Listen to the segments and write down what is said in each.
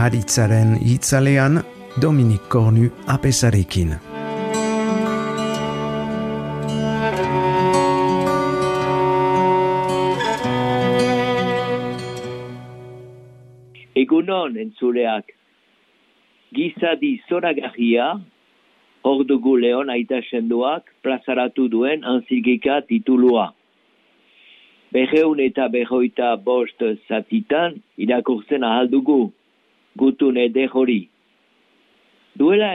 Haritzaren hitzalean Dominik Kornu apesarekin. Egunon entzuleak, gizadi zoragarria, hor dugu Leon Aita Sendoak plazaratu duen antzigika titulua. 255 zatitan irakurtzen ahal dugu, gutun eder hori. Duela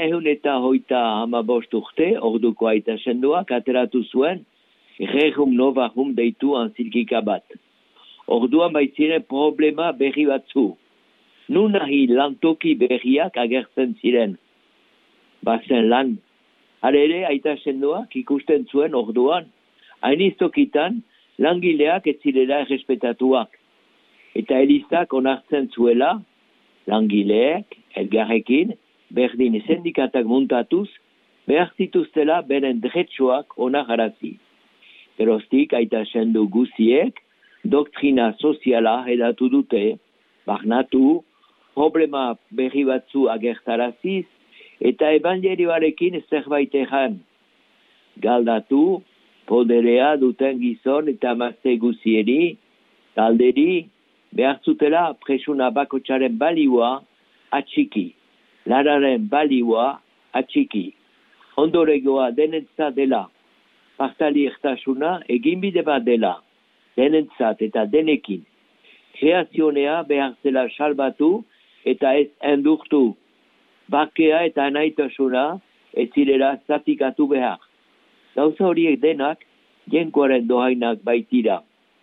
155 urte, orduko Aita Sendoak ateratu zuen, Rerum Novum deitu antzigika bat. Orduan baitziren problema berri batzu. Nun nahi lantoki berriak agertzen ziren. Bazen lan. Harere Aita Sendoak ikusten zuen orduan, hainiztokitan langileak ez zirela errespetatuak. Eta elizak onartzen zuela, langileek, elgarrekin, berdin sindikatak muntatuz, behar zituztela beren dretsuak onararazi. Geroztik Aita Sendo guziek, doktrina soziala hedatu dute, barnatu, problema berri batzu agertaraziz, eta evangelioarekin zerbait egan. Galdatu, poderea duten gizon eta mazte guzieri, talderi, behar zutela presuna bakotsaren balioa atxiki, lanaren balioa atxiki. Ondoregoa denentzat dela, partali ertasuna eginbide bat dela, denentzat eta denekin. Kreazionea behar zela salbatu, eta ez endurtu, bakea eta anaitasuna ez zirela zatikatu behar. Gauza horiek denak, jenkoaren dohainak baitira.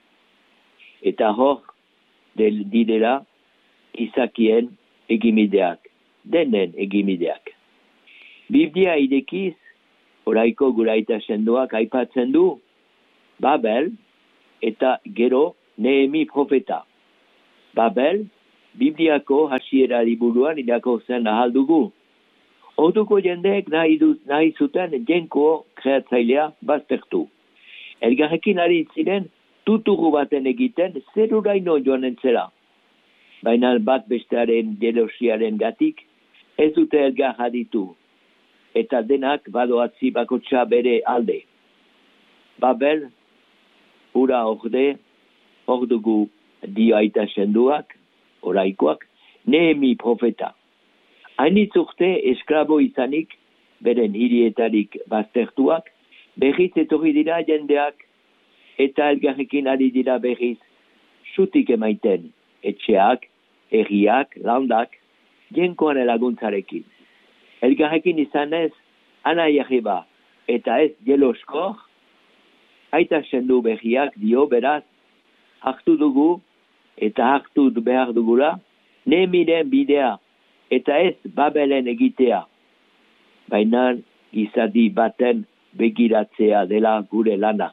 Eta hor, direla, izakien egimideak, denen egimideak. Biblia idekiz, oraiko gure Aita Sendoak aipatzen du, Babel, eta gero Nehemi profeta. Babel, Bibliako hasiera liburuan irakurtzen ahal dugu. Orduko jendeek nahi zuten jenko kreatzailea baztertu. Elgarrekin ari ziren tuturu baten egiten zeruraino joanen zela. Baina bat bestearen jelosiaren gatik ez dute elgar aditu. Eta denak badoatzi bakotxa bere alde. Babel, ura orde, hor dugu dio Aita Sendoak, oraikoak, Nehemi profeta. Hainitz urte esklabo izanik, beren hirietarik baztertuak, berriz etorri dira jendeak, eta elgarrekin ari dira berriz, sutik emaiten, etxeak, herriak, landak, jenkoan laguntzarekin. Elgarrekin izanez, ana jarriba, eta ez jeloskor, Aita Sendo berriak dio beraz, hartu dugu, eta hartu behar dugula, Nehemiren bidea, eta ez Babelen egitea. Baina gizadi baten begiratzea dela gure lana.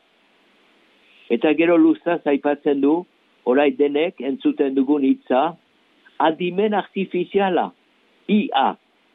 Eta gero luzaz aipatzen du, orai denek entzuten dugun hitza, adimen artifiziala, IA.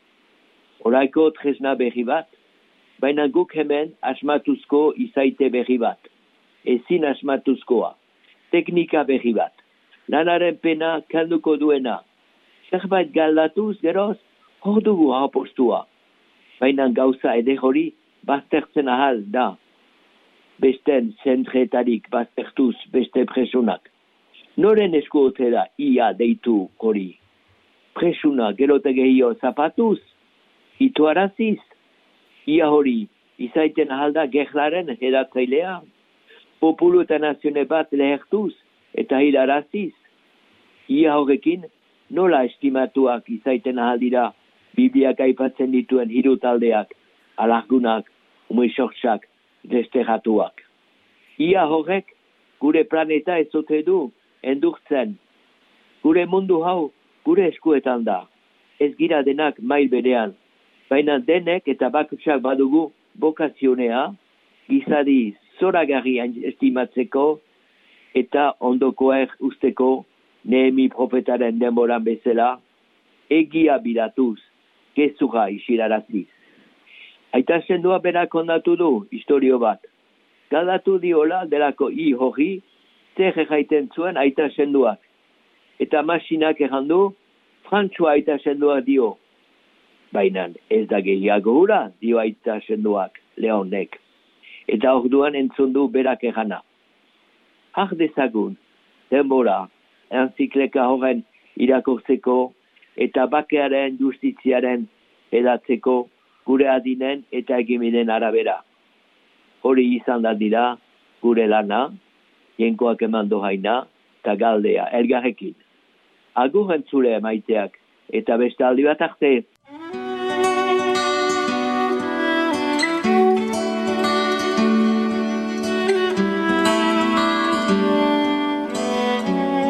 Oraiko tresna berri bat, baina guk hemen asmatuzko izaite berri bat. Ezin asmatuzkoa, teknika berri bat. Lanaren pena kanduko duena. Zerbait galdatuz geroz, hor dugu apostua. Baina gauza ede hori baztertzen ahal da. Besten zentretarik baztertuz beste presunak. Noren esku ote da ia deitu hori. Presuna gerote gehio zapatuz, ituaraziz. Ia hori izaiten ahal da gerlaren edatzailea. Populu eta nazione bat lehertuz eta hilaraziz. Ia horrekin nola estimatuak izaiten ahal dira Bibliak aipatzen dituen hiru taldeak, alargunak, umezortzak, desterratuak. Ia horrek gure planeta ez ote du endurtzen. Gure mundu hau gure eskuetan da. Ez gira denak mail berean. Baina denek eta bakutsak badugu bokazionea, gizadi zoragarri estimatzeko eta ondokoer usteko Nehemi profetaren denboran bezala, egia bidatuz, gezurra isiraraziz. Aita Sendoa berak ondatu du historio bat. Galdatu diola delako hori zer erraiten zuen Aita Sendoak. Eta masinak errandu, Frantzua aita sendoak dio. Baina ez da gehiago hura, dio aita sendoak, Leonek. Eta orduan entzun du berak egana. Har dezagun, denbora, entzikleka horren irakurtzeko eta bakearen justiziaren edatzeko gure adinen eta egimiden arabera. Hori izan da dira gure lana, jenkoak eman dohaina, eta galdea, elgarrekin. Agur entzule maiteak, eta beste aldi bat arte.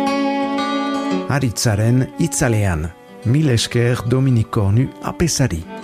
Aritzaren itzalean, mil esker Dominik Kornu apesari.